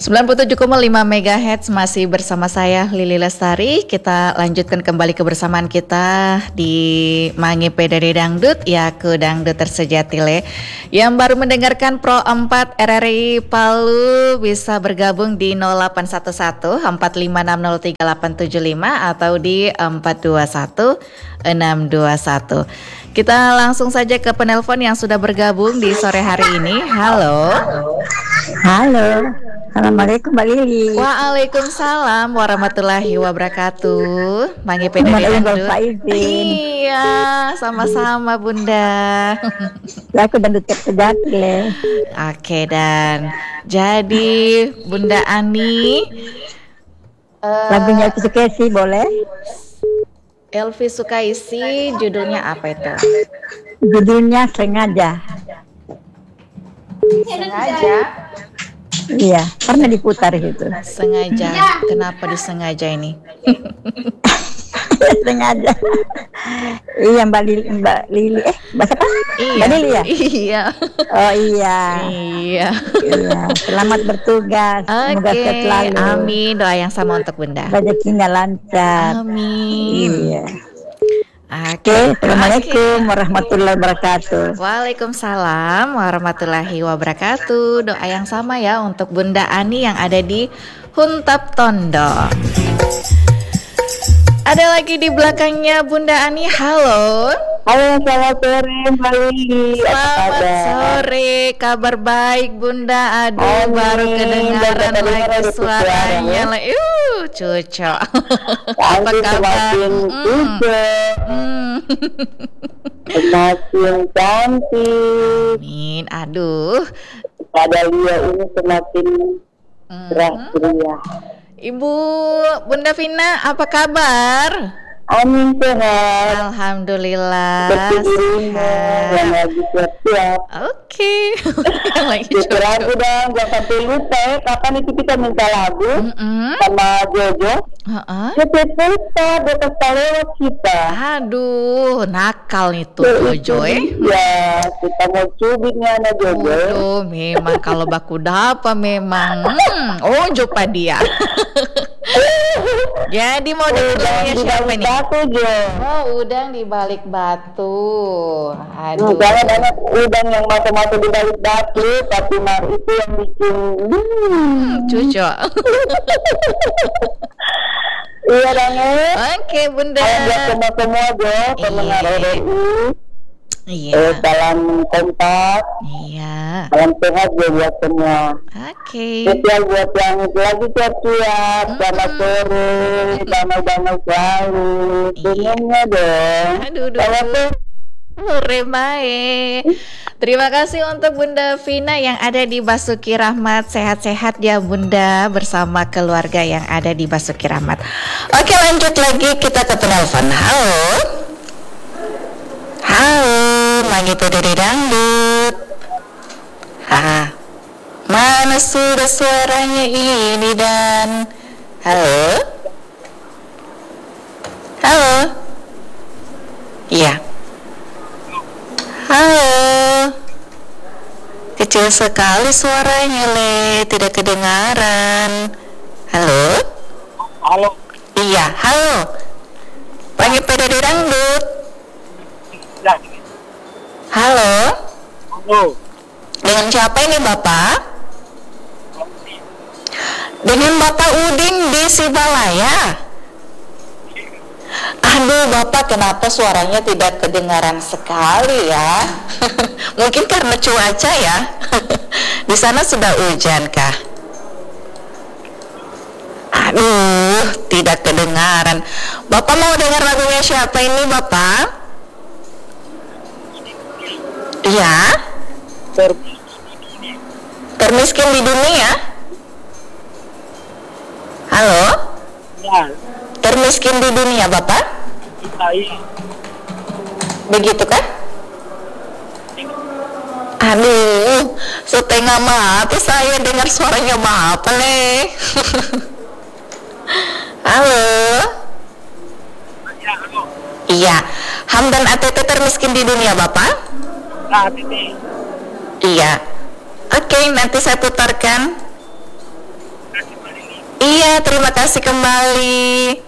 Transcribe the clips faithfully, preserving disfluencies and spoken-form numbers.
sembilan puluh tujuh koma lima megahertz masih bersama saya Lili Lestari. Kita lanjutkan kembali kebersamaan kita di Mangi P D D Dangdut, ya ke Dangdut Tersejati le. Yang baru mendengarkan Pro empat R R I Palu bisa bergabung di nol delapan satu satu empat lima enam nol tiga delapan tujuh lima atau di empat dua satu enam dua satu. Kita langsung saja ke penelpon yang sudah bergabung di sore hari ini. Halo. Halo. Assalamualaikum Mbak Lili. Waalaikumsalam warahmatullahi wabarakatuh. Mangi P D D Dangdut. Iya, sama-sama Bunda. Aku Dangdut Tersejati le. Oke, dan jadi Bunda Ani uh, lagunya Elvi Sukaisi boleh? Elvi Sukaisi, judulnya apa itu? Judulnya Sengaja. Sengaja. Iya, pernah diputar gitu. Sengaja. Kenapa disengaja ini? Sengaja. Iya Mbak Lili, Mbak Lili. Eh, Mbak siapa? Iya. Mbak Lili ya? Iya. Oh iya. Iya. Iya. Selamat bertugas. Semoga Oke. sehat selalu. Amin. Doa yang sama untuk Bunda. Rezekinya lancar. Amin. Iya. Oke. Oke, Assalamualaikum warahmatullahi wabarakatuh. Waalaikumsalam warahmatullahi wabarakatuh. Doa yang sama ya untuk Bunda Ani yang ada di Huntap Tondo. Ada lagi di belakangnya Bunda Ani. Halo. Halo, selamat sore Mbak Lili. Selamat sore. Kabar baik Bunda. Aduh, Amin. baru kedengaran Baru lagi kedengaran suaranya. suara, Uh, cocok. Apa Aduh, kabar? semakin cucok, Hmm. semakin cantik. Amin. Aduh. Pada Lia ini semakin cerah ceria. Ibu Bunda Vina, apa kabar? Amin, sehat. Alhamdulillah. Seperti dirimu yang lagi siap-siap. Oke. Yang lagi Pikiran cocok. udah gak sampai lupa ya, kapan itu kita minta lagu Mm-mm. sama Jojo. Heeh. Cepet lupa, dekat lewat kita. Aduh, nakal itu Jojo eh. Ya, kita mau cubitnya anak Jojo. Waduh, memang kalau baku dapa memang. Hmm, oh jopa dia. Jadi mau denger lagunya siapa nih? Batu, Jo. Oh, udang di balik batu. Hmm, Aduh. jangan anak udang yang mata-mata di balik batu, tapi mar itu yang bikin. Hmm, cocok. Iya dong, eh. Oke, Bunda. Salam buat semua-semua, Jo. Pendengar Iya. R R I. Iya. Eh, salam kompak, Iya. salam sehat jo buat semua. Oke. Spesial buat yang lagi siap-siap, selamat sore, damai-damai selalu. Iya. Senyumnya dong. Aduh, aduh, Selamat aduh. sore. Sore baik. Terima kasih untuk Bunda Vina yang ada di Basuki Rahmat. Sehat-sehat ya Bunda bersama keluarga yang ada di Basuki Rahmat. Oke, lanjut lagi kita ke penelpon. Halo. Halo, Mangi P D D Dangdut. Ah, mana sudah suaranya ini dan halo? Halo? Iya. Halo. Kecil sekali suaranya le, tidak kedengaran. Halo? Halo. Iya, halo. Mangi P D D Dangdut. Halo. Halo. Dengan siapa ini Bapak? Dengan Bapak Udin di Sibalaya. Aduh Bapak, kenapa suaranya tidak kedengaran sekali ya? Mungkin karena cuaca ya. Di sana sudah hujan kah? Aduh, tidak kedengaran. Bapak mau dengar lagunya siapa ini Bapak? Iya. Termiskin di dunia. Halo? Ya, Termiskin di dunia Bapak? iya. Begitu kan? Aduh, setengah mati saya dengar suaranya Bapak le. Halo? Ya, halo. Iya, Hamdan A T T termiskin di dunia Bapak? Nah, ini. Iya. Oke, nanti saya putarkan. Iya, terima kasih kembali.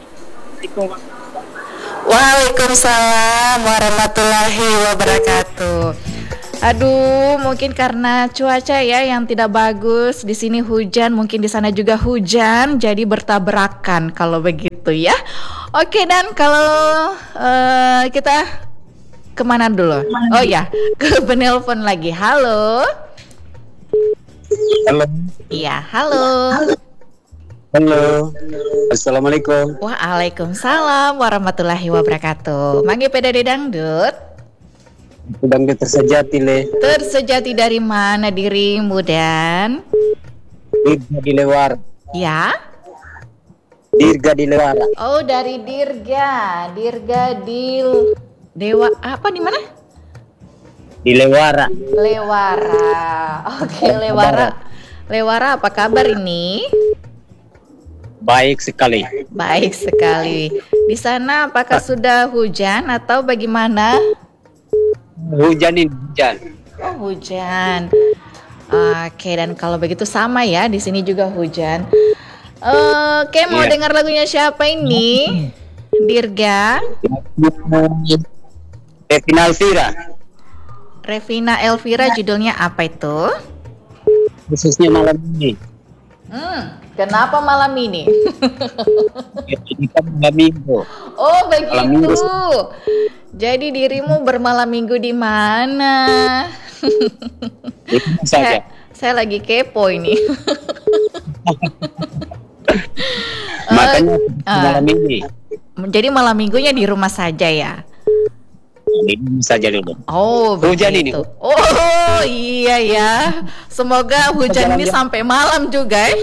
Waalaikumsalam warahmatullahi wabarakatuh. Aduh, mungkin karena cuaca ya yang tidak bagus. Di sini hujan, mungkin di sana juga hujan, jadi bertabrakan kalau begitu ya. Oke, dan kalau uh, kita kemana dulu? Oh ya, ke penelpon lagi. Halo. Halo. Iya, halo. Halo. Assalamualaikum. Waalaikumsalam warahmatullahi wabarakatuh. Mangga P D D Dangdut. Dangdut tersejati le. Tersejati dari mana dirimu dan? Dirga di Lewara. Ya? Dirga di Lewara. Oh, dari Dirga. Dirga di Dewa apa di mana? Di Lewara. Lewara. Oke, Lewara. Lewara, apa kabar ini? Baik sekali. Baik sekali. Di sana apakah sudah hujan atau bagaimana? Hujan ini hujan. Oh, hujan. Oke, dan kalau begitu sama ya, di sini juga hujan. Oke, mau Iya. dengar lagunya siapa ini? Dirga, Revina Elvira. Revina Elvira, judulnya apa itu? Khususnya malam ini. Hmm, kenapa malam ini? Ini kan malam minggu. Oh, Malam minggu. begitu. Jadi dirimu bermalam minggu di mana? Itu saya, saja. saya lagi kepo ini. Makanya ah. malam ini. Jadi malam minggunya di rumah saja ya? Ini saja dulu. Oh, Hujan begitu. ini. Oh, iya ya. Semoga hujan ini Jalan-jalan. sampai malam juga ya.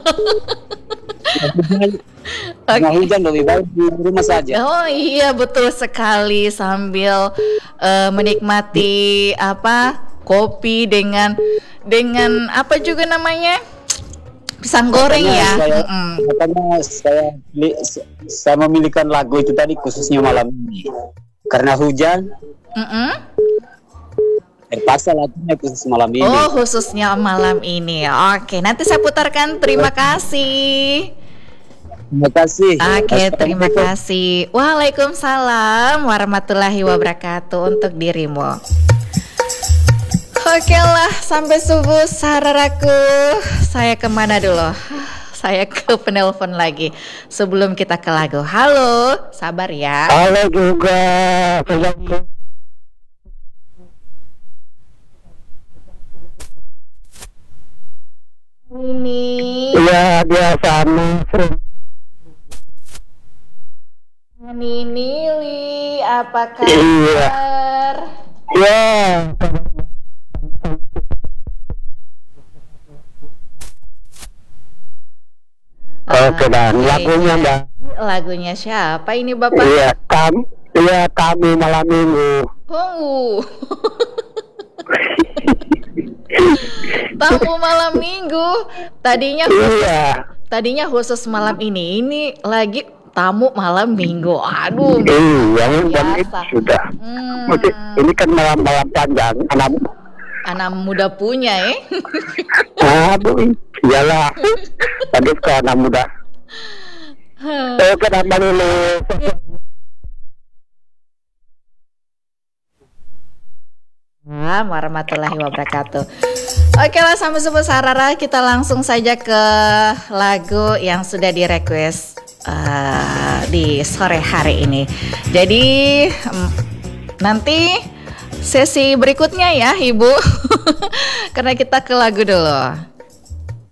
Nah, hujan lebih baik di rumah saja. Oh iya, betul sekali, sambil eh, menikmati apa kopi dengan dengan apa juga namanya, pisang goreng Makanya ya. Saya, Mm-mm. makanya saya, li- saya memilihkan lagu itu tadi khususnya malam ini. Karena hujan, Mm-mm. terpaksa lagunya khusus malam ini. Oh, khususnya malam ini. Oke, nanti saya putarkan. Terima kasih. Terima kasih. Oke, terima Assalamualaikum. kasih. Waalaikumsalam warahmatullahi wabarakatuh untuk dirimu. Oke lah, sampai subuh sararaku. Saya kemana dulu? Saya ke penelpon lagi sebelum kita ke lagu. Halo, sabar ya. Halo juga. Ini Iya, biasa nih. Nini Li, apa Iya. kabar? Ya. Oke, dan Oke. lagunya Mbak. Lagunya siapa ini Bapak? Iya, kami, iya kami malam minggu. Oh. Tamu malam minggu. Tadinya khusus, Iya, tadinya khusus malam ini. Ini lagi tamu malam minggu. Aduh. iya, ini jam ini biasa. sudah. Hmm, Mesti- Ini kan malam-malam panjang, anak. anak muda punya eh. Aduh, iyalah. Tadi ke anak muda. Oke, nama dulu. Waalaikumsalam warahmatullahi wabarakatuh. Oke lah, sampai subuh sarara, kita langsung saja ke lagu yang sudah di request uh, di sore hari ini. Jadi mm, nanti sesi berikutnya ya Ibu. Karena kita ke lagu dulu.